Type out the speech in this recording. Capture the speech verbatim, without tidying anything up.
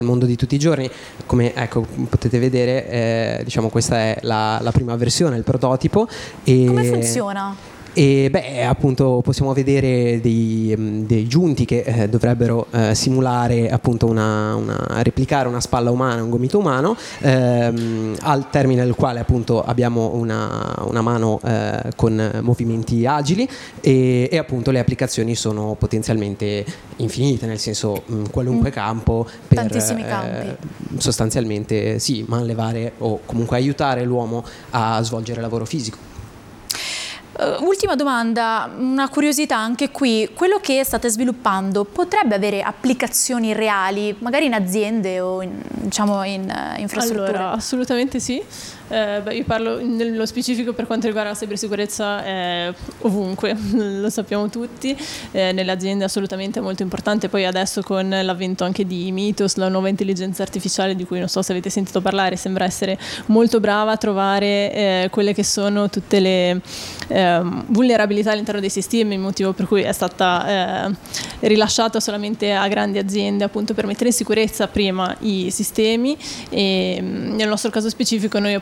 mondo di tutti i giorni. Come ecco, potete vedere, eh, diciamo questa è la, la prima versione, il prototipo. E come funziona? E beh, appunto possiamo vedere dei, dei giunti che eh, dovrebbero eh, simulare appunto una, una replicare una spalla umana, un gomito umano, ehm, al termine del quale appunto abbiamo una, una mano eh, con movimenti agili e, e appunto le applicazioni sono potenzialmente infinite, nel senso mh, qualunque mm. campo per tantissimi campi. Eh, sostanzialmente sì, manlevare o comunque aiutare l'uomo a svolgere lavoro fisico. Uh, ultima domanda, una curiosità anche qui, quello che state sviluppando potrebbe avere applicazioni reali, magari in aziende o in, diciamo in uh, infrastrutture? Allora, assolutamente sì. Eh, beh, io parlo nello specifico per quanto riguarda la cybersicurezza, eh, ovunque, lo sappiamo tutti, eh, nelle aziende assolutamente è molto importante. Poi adesso con l'avvento anche di Mythos, la nuova intelligenza artificiale di cui non so se avete sentito parlare, sembra essere molto brava a trovare eh, quelle che sono tutte le eh, vulnerabilità all'interno dei sistemi, il motivo per cui è stata eh, rilasciata solamente a grandi aziende, appunto per mettere in sicurezza prima i sistemi. E nel nostro caso specifico noi